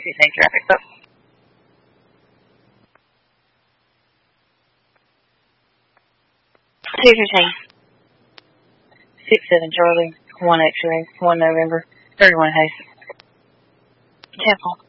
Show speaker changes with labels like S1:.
S1: Same traffic, so. 215. 6-7 Charlie, 1 X-ray, 1 November, 31 Hayes. Temple.